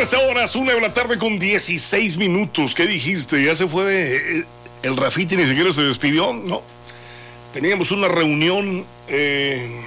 13 horas, 1 de la tarde con 16 minutos. ¿Qué dijiste? Ya se fue el Rafiti, ni siquiera se despidió, ¿no? Teníamos una reunión, en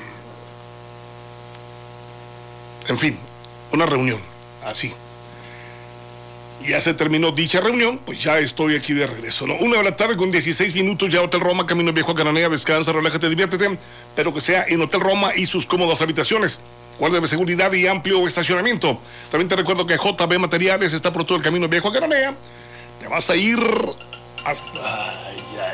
fin, una reunión, así. Ya se terminó dicha reunión, pues ya estoy aquí de regreso, ¿no? 1 de la tarde con 16 minutos, ya Hotel Roma, Camino Viejo a Cananea, descansa, relájate, diviértete, pero que sea en Hotel Roma y sus cómodas habitaciones. Guardia de seguridad y amplio estacionamiento. También te recuerdo que JB Materiales está por todo el Camino Viejo a Cananea. Te vas a ir hasta...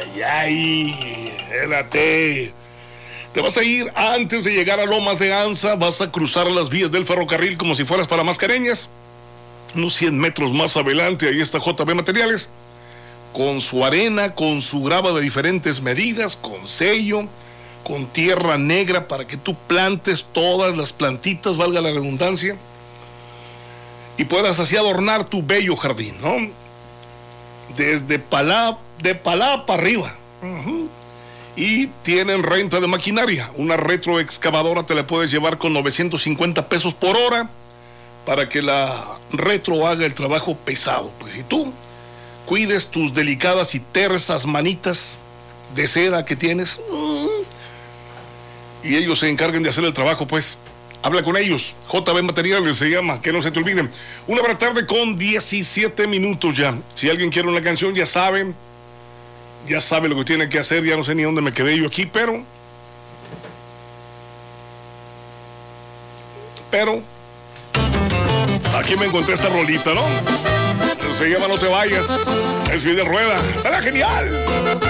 Espérate. Te vas a ir antes de llegar a Lomas de Anza. Vas a cruzar las vías del ferrocarril como si fueras para Mascareñas. Unos 100 metros más adelante, ahí está JB Materiales. Con su arena, con su grava de diferentes medidas, con sello, con tierra negra para que tú plantes todas las plantitas, valga la redundancia, y puedas así adornar tu bello jardín, ¿no? Desde de Palá para arriba. Y tienen renta de maquinaria. Una retroexcavadora te la puedes llevar con 950 pesos por hora para que la retro haga el trabajo pesado. Pues si tú cuides tus delicadas y tersas manitas de seda que tienes, y ellos se encarguen de hacer el trabajo, pues habla con ellos. JB Materiales se llama, que no se te olviden. 1 de la tarde con 17 minutos ya. Si alguien quiere una canción, ya sabe lo que tiene que hacer. Ya no sé ni dónde me quedé yo aquí, pero aquí me encontré esta rolita, ¿no? Se llama No te vayas. Es Vida Rueda. Estará genial.